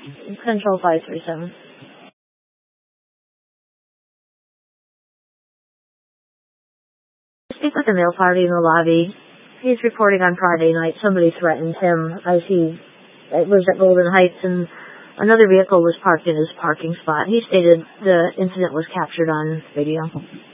Control 537. Speak with the male party in the lobby. He's reporting on Friday night somebody threatened him as he was at Golden Heights and another vehicle was parked in his parking spot. He stated the incident was captured on video.